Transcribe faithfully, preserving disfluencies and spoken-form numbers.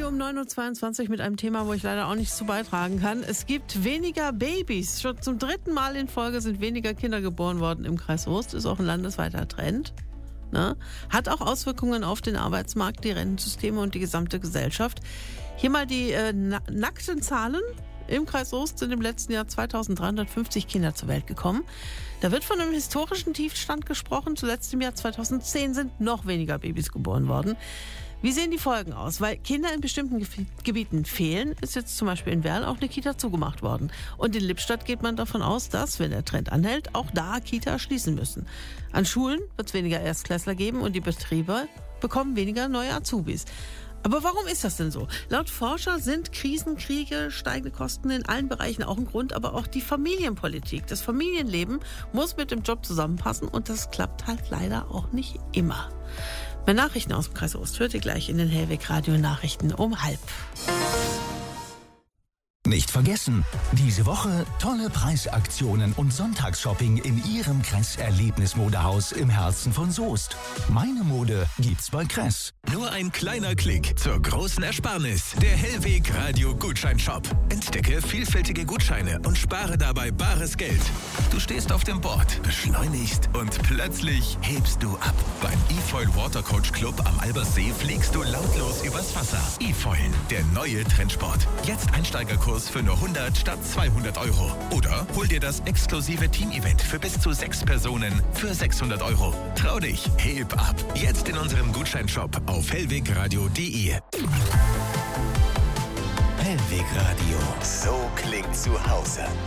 Radio um neun Uhr zweiundzwanzig mit einem Thema, wo ich leider auch nichts zu beitragen kann. Es gibt weniger Babys. Schon zum dritten Mal in Folge sind weniger Kinder geboren worden im Kreis Soest. Ist auch ein landesweiter Trend. Ne? Hat auch Auswirkungen auf den Arbeitsmarkt, die Rentensysteme und die gesamte Gesellschaft. Hier mal die äh, na- nackten Zahlen. Im Kreis Soest sind im letzten Jahr zweitausenddreihundertfünfzig Kinder zur Welt gekommen. Da wird von einem historischen Tiefstand gesprochen. Zuletzt im Jahr zweitausendzehn sind noch weniger Babys geboren worden. Wie sehen die Folgen aus? Weil Kinder in bestimmten Ge- Gebieten fehlen, ist jetzt zum Beispiel in Werl auch eine Kita zugemacht worden. Und in Lippstadt geht man davon aus, dass, wenn der Trend anhält, auch da Kita schließen müssen. An Schulen wird es weniger Erstklässler geben und die Betriebe bekommen weniger neue Azubis. Aber warum ist das denn so? Laut Forscher sind Krisen, Kriege, steigende Kosten in allen Bereichen auch ein Grund, aber auch die Familienpolitik. Das Familienleben muss mit dem Job zusammenpassen und das klappt halt leider auch nicht immer. Mehr Nachrichten aus dem Kreis Soest hört ihr gleich in den Hellweg Radio Nachrichten um halb. Nicht vergessen, diese Woche tolle Preisaktionen und Sonntagsshopping in Ihrem Kress Erlebnismodehaus im Herzen von Soest. Meine Mode gibt's bei Kress. Nur ein kleiner Klick zur großen Ersparnis. Der Hellweg Radio Gutscheinshop. Entdecke vielfältige Gutscheine und spare dabei bares Geld. Du stehst auf dem Board, beschleunigst und plötzlich hebst du ab. Beim E-Foil Watercoach Club am Alberssee fliegst du lautlos übers Wasser. E-Foil, der neue Trendsport. Jetzt Einsteigerkurs für nur hundert statt zweihundert Euro. Oder hol dir das exklusive Team-Event für bis zu sechs Personen für sechshundert Euro. Trau dich, heb ab. Jetzt in unserem Gutscheinshop auf hellwegradio punkt de. Hellweg Radio. So klingt zu Hause.